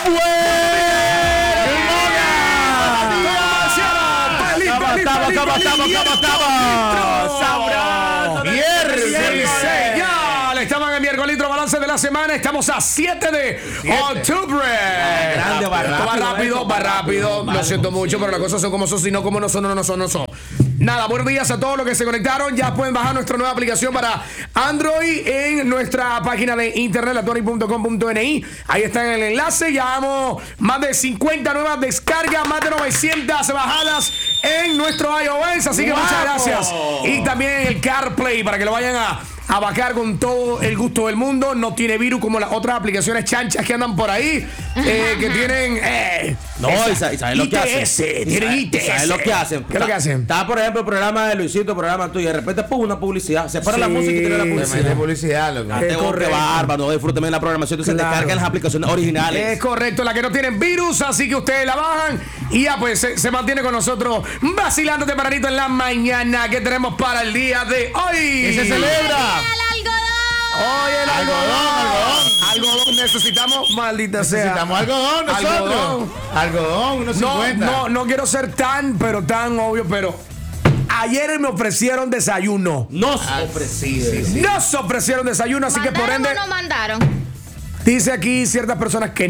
¿Cómo estamos? Estamos en el miércoles balance de la semana. Estamos a 7 de octubre. Grande, va rápido. Lo siento mucho, pero las cosas son como son, si no como no son. Nada, buenos días a todos los que se conectaron. Ya pueden bajar nuestra nueva aplicación para Android en nuestra página de internet, latoni.com.ni. Ahí está en el enlace. Llevamos más de 50 nuevas descargas, más de 900 bajadas en nuestro iOS. Así que muchas gracias. Y también el CarPlay para que lo vayan a bajar con todo el gusto del mundo. No tiene virus como las otras aplicaciones chanchas que andan por ahí, que tienen ¿sabes lo que hacen? Tienen ITS. ¿Sabes lo que hacen? ¿Qué es lo que hacen? Está, por ejemplo, el programa de Luisito, programa tuyo, y de repente una publicidad. Se para la música y tiene la publicidad. Publicidad, loco. Qué bárbaro, no disfruten bien la programación. Entonces descargan las aplicaciones originales. Es correcto, la que no tienen virus, así que ustedes la bajan y ya pues se mantiene con nosotros vacilando tempranito en la mañana. ¿Qué tenemos para el día de hoy? ¿Qué se celebra? Oye, el algodón. Necesitamos, maldita sea. Necesitamos algodón nosotros. Algodón, unos 50. No quiero ser tan obvio, pero ayer me ofrecieron desayuno. Nos ofrecieron desayuno, así que por ende. ¿Mandaron o no mandaron? Dice aquí ciertas personas que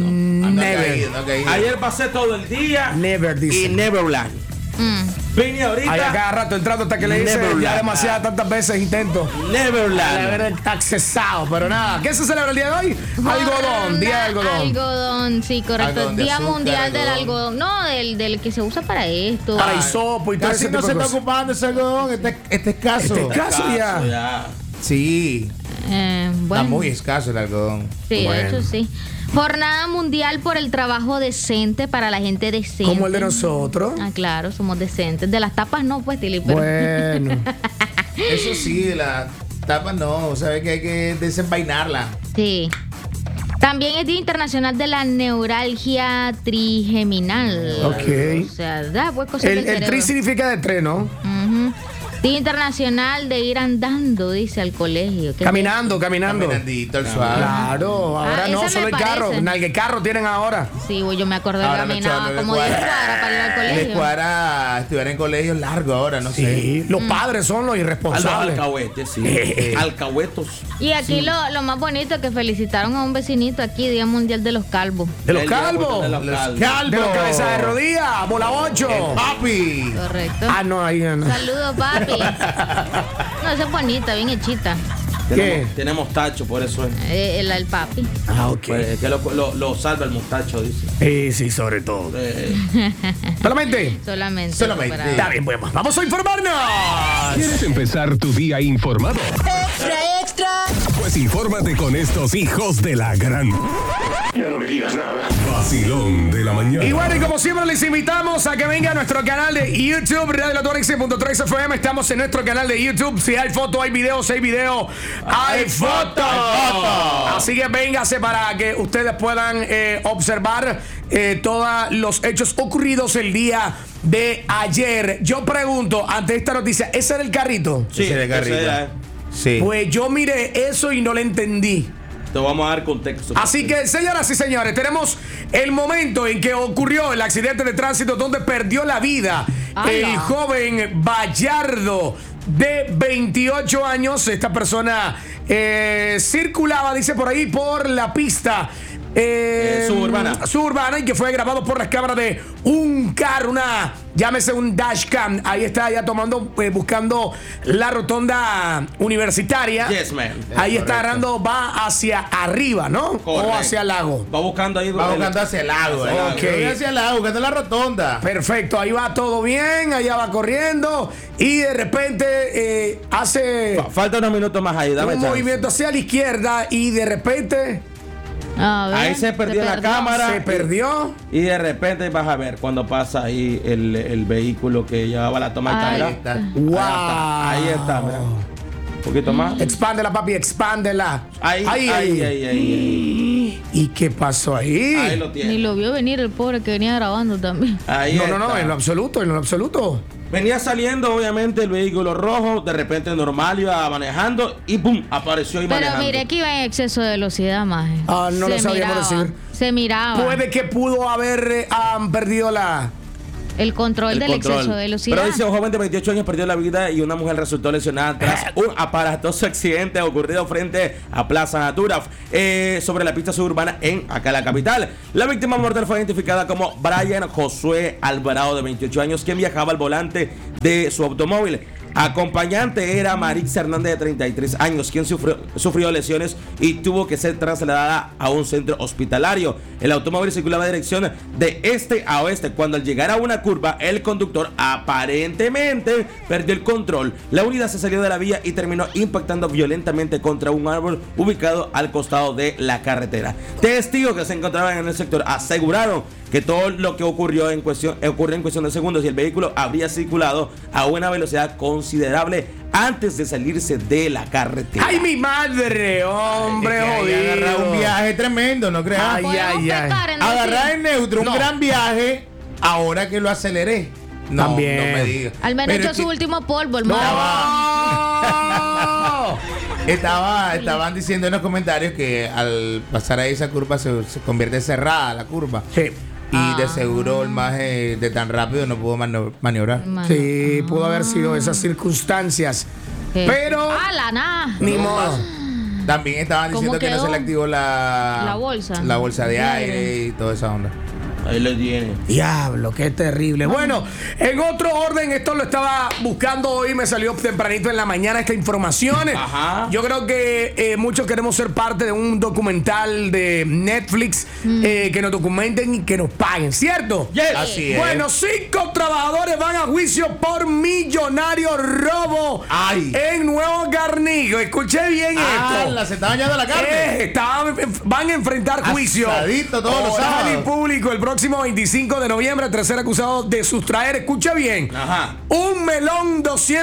never. Ayer pasé todo el día. Never, dice. Y Neverland. Vine ahorita. Ahí a cada rato entrando hasta que le dice ya demasiadas tantas veces intento. Neverland. Está accesado, pero nada. ¿Qué se celebra el día de hoy? Algodón, día de algodón. Algodón, sí, correcto. Algodón de Día azúcar, mundial del algodón. algodón. No, del que se usa para esto. Para hisopo y todo Casi ese no tipo se de está cosas. ocupando ese algodón. Este es escaso. Este caso ya. Sí. Está Bueno, muy escaso el algodón. sí, Bueno. de hecho sí. Jornada mundial por el trabajo decente para la gente decente. Como el de nosotros. Ah, claro, somos decentes. De las tapas no, pues, Tili, pero... Bueno. Eso sí, la tapa no. Sabes que hay que desenvainarla. Sí. También es Día Internacional de la Neuralgia Trigeminal. Ok. O sea, da pues cosas del El cerebro. tri significa de tres, ¿no? Ujú. Día Internacional de ir andando, dice, al colegio. ¿Qué Caminando. Caminandito, el suave. Claro, ahora no, esa solo me el carro. parece. Nalgue carro tienen ahora. Sí, güey, yo me acordé que Ahora caminaba le como 10 cuadra. cuadras para ir al Les colegio. cuadra estudiar en colegios largos ahora, no sé. Sí, los padres son los A los irresponsables. alcahuetes, sí. Alcahuetos. Y aquí lo más bonito es que felicitaron a un vecinito aquí, Día Mundial de los Calvos. De los El día calvos. de los calvos. De los cabezas de rodilla, bola 8. Papi. Correcto. Ah, no, ahí no. Saludos, papi. No, esa es bonita, bien hechita. ¿Qué? Tenemos tacho, por eso es. El papi. Ah, ok. Pues, que lo salva el mustacho, dice. Sí, sobre todo. Solamente. Solamente. Solamente. Está bien, pues, vamos a informarnos. ¿Quieres empezar tu día informado? Extra. Pues infórmate con estos hijos de la gran. Ya no me digas nada. Vacilón de la mañana. Y bueno, y como siempre les invitamos a que vengan a nuestro canal de YouTube, Radio.3 FM. Estamos en nuestro canal de YouTube. Si hay fotos, hay videos, hay fotos. Así que véngase para que ustedes puedan observar todos los hechos ocurridos el día de ayer. Yo pregunto, ante esta noticia, ¿ese era el carrito? Sí, Ese era el carrito. ese era. Sí. Pues yo miré eso y no le entendí. Te vamos a dar contexto. Así que, señoras y señores, tenemos el momento en que ocurrió el accidente de tránsito donde perdió la vida el joven Bayardo de 28 años. Esta persona circulaba, dice por ahí, por la pista suburbana, y que fue grabado por las cámaras de un carro, llámese un dashcam. Ahí está ya tomando, buscando la rotonda universitaria. Yes, man. Ahí está agarrando, va hacia arriba, ¿no? Correcto. O hacia el lago. Va buscando ahí. Va buscando hacia el lago. Ok. Hacia el lago, buscando la rotonda. Perfecto, ahí va todo bien, allá va corriendo y de repente hace Falta unos minutos más ahí, dame un chance. movimiento hacia la izquierda y de repente A ver, Ahí se perdió la cámara. se perdió. Y de repente vas a ver cuando pasa ahí el vehículo que llevaba la toma Ahí de está. ¡Wow! Ahí está, mira. Un poquito más. Expándela, papi, expándela. Ahí. ¿Y qué pasó ahí? Ahí lo Ni tiene. lo vio venir el pobre que venía grabando también. Ahí No, está. en lo absoluto. Venía saliendo, obviamente, el vehículo rojo, de repente normal, iba manejando y ¡pum! Apareció ahí Pero manejando. mire, aquí iba en exceso de velocidad, más. Ah, no lo sabíamos decir. Se miraba. Puede que pudo haber perdido el control del exceso de velocidad. Pero dice, un joven de 28 años perdió la vida y una mujer resultó lesionada tras un aparatoso accidente ocurrido frente a Plaza Natura, sobre la pista suburbana en acá la capital. La víctima mortal fue identificada como Brian Josué Alvarado, de 28 años, quien viajaba al volante de su automóvil. Acompañante era Marix Hernández, de 33 años, quien sufrió lesiones y tuvo que ser trasladada a un centro hospitalario. El automóvil circulaba en dirección de este a oeste. Cuando al llegar a una curva, el conductor aparentemente perdió el control. La unidad se salió de la vía y terminó impactando violentamente contra un árbol ubicado al costado de la carretera. Testigos que se encontraban en el sector aseguraron que todo lo que ocurrió en cuestión de segundos y el vehículo habría circulado a una velocidad considerable antes de salirse de la carretera. ¡Ay, mi madre! ¡Hombre, jodido! Agarrar un viaje tremendo, ¿no creas? Ay, ay, ay. Agarrar en neutro un No. gran viaje ahora que lo aceleré. No, También. no me digas. Al menos Pero echó es su que último polvo, hermano. ¡No! estaban diciendo en los comentarios que al pasar ahí esa curva se convierte cerrada la curva. Sí. Y de seguro el maje de tan rápido no pudo maniobrar. Sí, pudo haber sido esas circunstancias. Pero ¡Hala, nada! ni modo. También estaban ¿Cómo diciendo que no quedó? se le activó La bolsa. La bolsa de De aire aire. y toda esa onda. Ahí lo tiene. Diablo, qué terrible. Bueno, en otro orden, esto lo estaba buscando hoy, me salió tempranito en la mañana esta información. Ajá. Yo creo que muchos queremos ser parte de un documental de Netflix que nos documenten y que nos paguen, ¿cierto? Yes. Así es. Bueno, 5 trabajadores van a juicio por millonario robo Ay. en Nuevo Garnigo. Escuché bien esto. Se está dañando la carne. Van a enfrentar juicio Asadito todos los oral sábados. y público el próximo 25 de noviembre tras ser acusado de sustraer, escucha bien, Ajá. un melón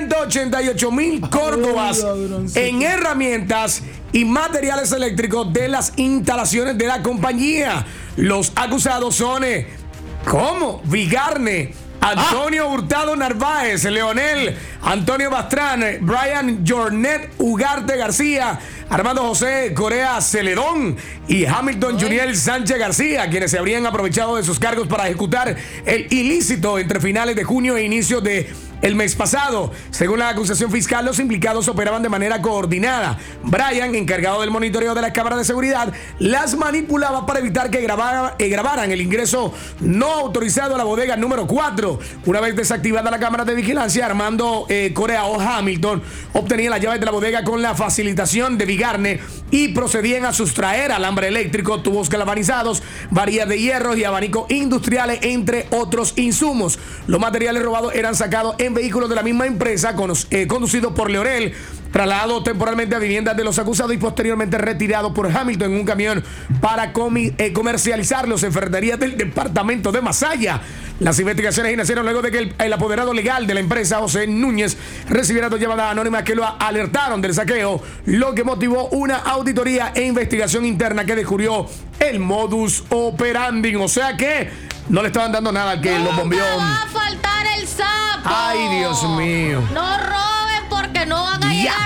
288,000 córdobas en herramientas y materiales eléctricos de las instalaciones de la compañía. Los acusados son ¿cómo? Vigarne, Antonio Hurtado Narváez, Leonel Antonio Bastrán, Brian Jornet Ugarte García, Armando José Corea Celedón y Hamilton Juniel Sánchez García, quienes se habrían aprovechado de sus cargos para ejecutar el ilícito entre finales de junio e inicios de el mes pasado. Según la acusación fiscal, los implicados operaban de manera coordinada. Brian, encargado del monitoreo de las cámaras de seguridad, las manipulaba para evitar que grabaran el ingreso no autorizado a la bodega número 4. Una vez desactivada la cámara de vigilancia, Armando Corea o Hamilton obtenía las llaves de la bodega con la facilitación de Vigarne y procedían a sustraer alambre eléctrico, tubos galvanizados, varillas de hierro y abanicos industriales, entre otros insumos. Los materiales robados eran sacados en vehículos de la misma empresa, conducidos por Leonel, trasladado temporalmente a viviendas de los acusados y posteriormente retirado por Hamilton en un camión para comercializarlos en ferreterías del departamento de Masaya. Las investigaciones iniciaron luego de que el apoderado legal de la empresa, José Núñez, recibiera 2 llamadas anónimas que lo alertaron del saqueo, lo que motivó una auditoría e investigación interna que descubrió el modus operandi. O sea que no le estaban dando nada al que lo bombió. ¡Nunca va a faltar el sapo! Ay, Dios mío. No roben porque no van a llegar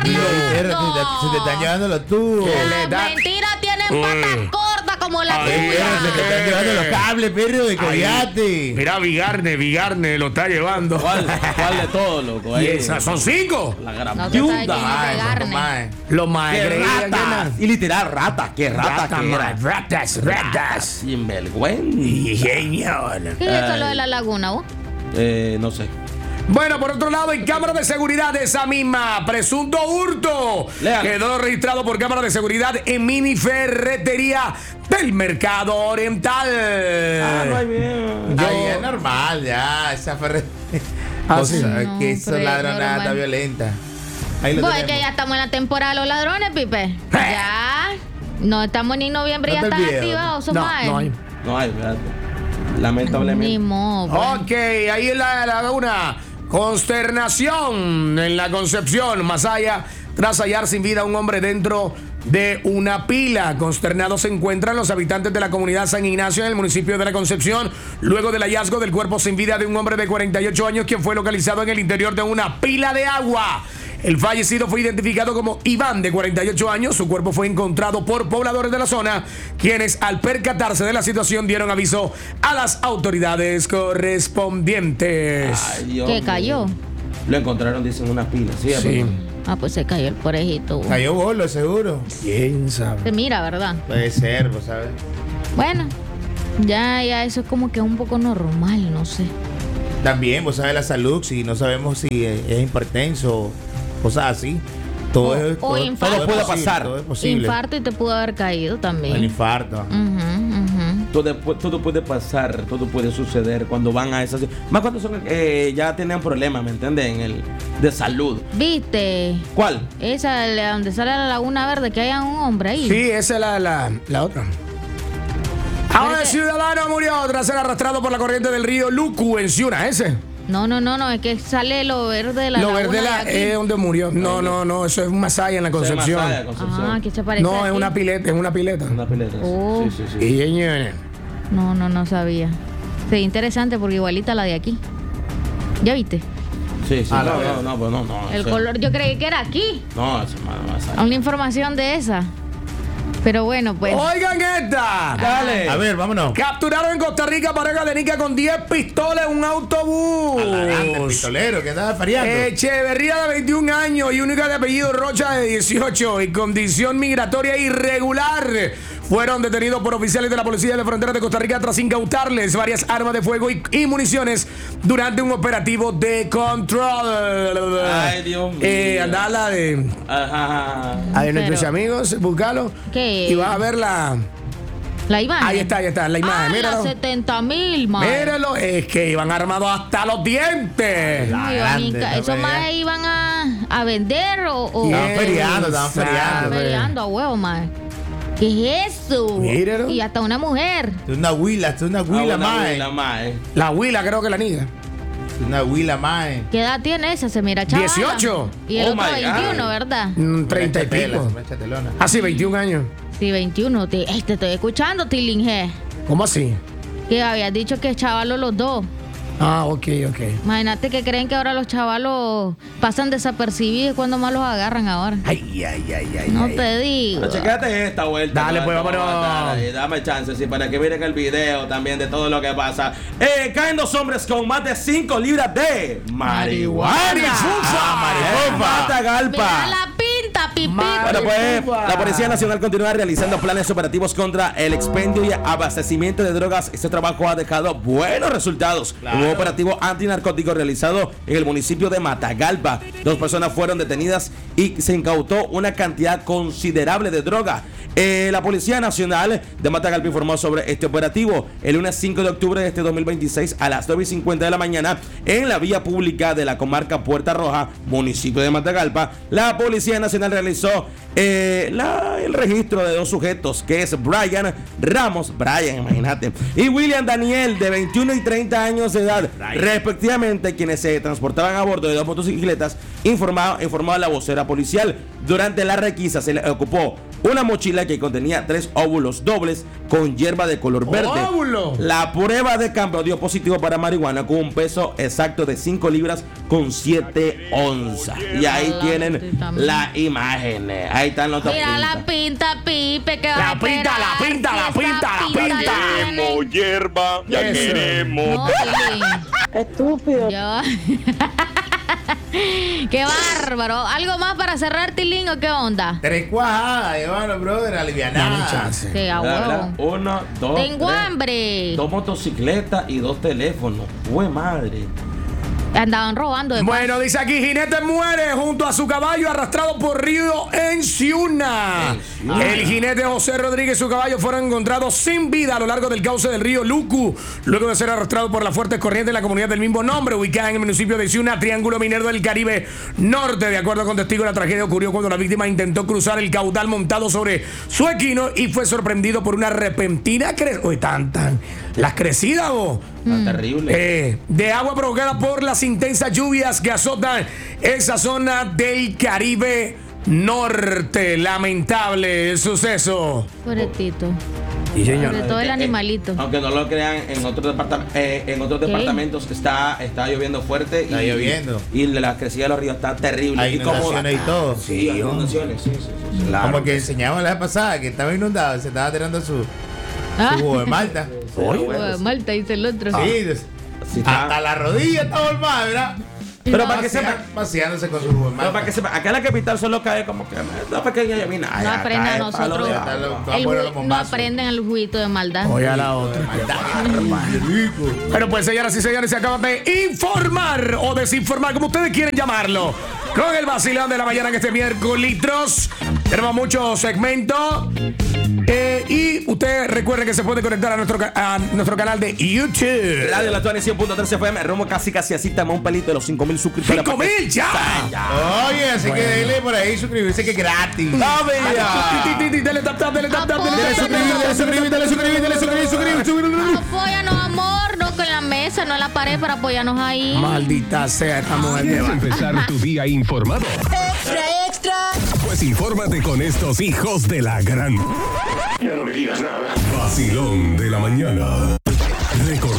Se te están llevando los tubos. Mentira, tienen patas cortas como la Se te están llevando los cables, perro, de coyote. Mira, Vigarne lo está llevando. ¿Cuál de todo, loco? Y Ahí. esas son 5. La gran No te sabes quién viuda. es Vigarne. Los más ¡Qué rata! Y literal, rata. ¡Qué rata que era! ratas. Sinvergüenza. Señor. ¿Qué es esto lo de la laguna, vos? No sé. Bueno, por otro lado, en cámara de seguridad de esa misma presunto hurto Lean. quedó registrado por cámara de seguridad en mini ferretería del Mercado Oriental. no hay bien. Ahí es normal, ya. Esa ferretería. Ah, O sí. sea, No, que eso pero ladronada normal. está violenta. Ahí lo Pues que tenemos. ya estamos en la temporada de los ladrones, Pipe. Ya. No estamos ni en noviembre y ya No te están olvides. activados. No hay. No hay, fíjate. Lamentablemente. Ni modo. pues. Ok, ahí en la laguna. Consternación en la Concepción, Masaya, tras hallar sin vida a un hombre dentro de una pila. Consternados se encuentran los habitantes de la comunidad San Ignacio en el municipio de la Concepción, luego del hallazgo del cuerpo sin vida de un hombre de 48 años, quien fue localizado en el interior de una pila de agua. El fallecido fue identificado como Iván, de 48 años. Su cuerpo fue encontrado por pobladores de la zona, quienes al percatarse de la situación dieron aviso a las autoridades correspondientes. Ay, Dios ¿Qué mío. cayó? Lo encontraron, dicen, una pila. Sí. Sí. Ah, pues se cayó el parejito. Cayó bolo, seguro. ¿Quién sabe? Se mira, ¿verdad? Puede ser, vos sabes. Bueno, ya eso es como que un poco normal, no sé. También, vos sabes, la salud, si no sabemos si es hipertenso o cosas así. Todo, es, o infarto. todo puede posible, pasar. Todo es posible. Infarto y te pudo haber caído El también. infarto. Todo puede pasar, todo puede suceder cuando van a esas. Más cuando son, ya tienen problemas, ¿me entienden? De salud. ¿Viste? ¿Cuál? Esa, donde sale la laguna verde, que haya un hombre ahí. Sí, esa es la otra. Ahora el ciudadano murió tras ser arrastrado por la corriente del río Lucu en Ciuna, ese. No, es que sale lo verde de la Lo laguna verde de aquí. es donde murió. No, eso es un Masaya en la Concepción. Ah, que se parece No, es aquí. una pileta, Una pileta. Oh. Sí. Y señores, No sabía. Sí, interesante porque igualita la de aquí. ¿Ya viste? Sí. A la vez. No. El eso- color, yo creí que era aquí. No, eso más. Una información de esa. Pero bueno, pues. oigan esta. Dale. A ver, vámonos. Capturaron en Costa Rica pareja de nica con 10 pistolas en un autobús. Adelante, el pistolero que andaba fariando. Echeverría, de 21 años, y única de apellido Rocha, de 18, y condición migratoria irregular, fueron detenidos por oficiales de la Policía de Fronteras de Costa Rica tras incautarles varias armas de fuego y municiones durante un operativo de control. Ay, Dios mío. Andá la de Ajá. a de nuestros Pero- amigos, búscalo. ¿Qué? Y vas a ver la. La imagen. Ahí está, la imagen. Ah, Míralo. la 70,000, man. Míralo, es que iban armados hasta los dientes. La grande, la Esos verdad. más iban a vender o Estaban feriando, estaban ¿Quién feriando. sabe? peleando a huevo, man. ¿Qué es eso? Míralo. Y hasta una mujer. Es una huila, mae. La huila, creo que la niga. Es una huila, mae. ¿Qué edad tiene esa? Se mira chaval. 18. Y el Oh, otro my 21, God. ¿verdad? 30 y pico. Chatelona. Ah, sí, 21 años. Sí, 21. Te estoy escuchando, Tilinge. ¿Cómo así? Que habías dicho que chavalos los dos. Ah, ok. Imagínate que creen que ahora los chavalos pasan desapercibidos cuando más los agarran ahora. Ay. No te digo. Pero chequéate esta vuelta. Dale, pues, Vamos a vámonos. matar ahí. Dame chance, sí, para que miren el video también de todo lo que pasa. Caen 2 hombres con más de 5 libras de marihuana. marifufa. Matagalpa. Mira la pinta, pipito. Bueno, pues la Policía Nacional continúa realizando planes operativos contra el expendio y abastecimiento de drogas. Este trabajo ha dejado buenos resultados. Claro. Un operativo antinarcótico realizado en el municipio de Matagalpa. 2 personas fueron detenidas y se incautó una cantidad considerable de droga. La Policía Nacional de Matagalpa informó sobre este operativo el lunes 5 de octubre de este 2026 a las 9:50 de la mañana en la vía pública de la comarca Puerta Roja, municipio de Matagalpa. La Policía Nacional realizó el registro de 2 sujetos, que es Brian Ramos, imagínate, y William Daniel, de 21 y 30 años de edad, respectivamente, quienes se transportaban a bordo de 2 motocicletas, informaba la vocera policial. Durante la requisa se le ocupó una mochila que contenía 3 óvulos dobles con hierba de color verde. ¡Óvulo! La prueba de campo dio positivo para marihuana con un peso exacto de 5 libras con 7 onzas. Y ahí tienen la imagen. Ahí están los Mira la pinta, Pipe, que va a esperar. La pinta. Queremos hierba, ya Eso. queremos. No, Tilín. Estúpido. Ya. Qué bárbaro. ¿Algo más para cerrar, Tilín, o qué onda? 3 cuajadas, hermano, brother, Dame alivianada. chance. Sí, a huevo. 1, 2, Tengo hambre. 2 motocicletas y 2 teléfonos. ¡Fue madre! Andaban robando de Bueno, dice aquí, jinete muere junto a su caballo arrastrado por río en Ciuna. El jinete José Rodríguez y su caballo fueron encontrados sin vida a lo largo del cauce del río Lucu, luego de ser arrastrado por las fuertes corrientes de la comunidad del mismo nombre, ubicada en el municipio de Ciuna, Triángulo Minero del Caribe Norte. De acuerdo con testigos, la tragedia ocurrió cuando la víctima intentó cruzar el caudal montado sobre su equino y fue sorprendido por una repentina las crecidas, vos. Tan terrible. De agua provocada por las intensas lluvias que azotan esa zona del Caribe Norte. Lamentable el suceso. Pobrecito. Sí, señor. Sobre todo el animalito. Aunque no lo crean, en otros departamentos está lloviendo fuerte. Está lloviendo. Y la crecida de los ríos está terrible. Hay inundaciones y todo. Sí, hay inundaciones, sí. Como que enseñamos la vez pasada que estaba inundado, se estaba tirando su jugo de Malta. Malta, dice el otro. Sí, Sí, está. hasta la rodilla estaba hermano, ¿verdad? Pero para que sepa, Paseándose con su jugo de pero Malta. para que sepa, acá en la capital solo cae como que una pequeña llovina. No aprenden a nosotros. No No aprenden el juguito de maldad. Oye, a la otra. Bueno, pues señoras y señores, se acaban de informar o desinformar, como ustedes quieren llamarlo, con el vacilón de la mañana en este miércoles. Tenemos muchos segmentos. Y usted recuerde que se puede conectar a nuestro canal de YouTube. Radio La Tuani 100.3 FM, rumbo casi así, estamos un pelito de los 5,000 suscriptores. ¡5,000 ya! Oye, así que dele por ahí suscribirse que es gratis. Dale tap, dale tap, dale suscribir. Apóyanos, amor, no con la mesa, no en la pared, para apoyarnos ahí. Maldita sea esta mujer. ¿Quieres empezar tu día informado? Extra. Pues infórmate con estos hijos de la gran. Ya no me digas nada. Vacilón de la mañana.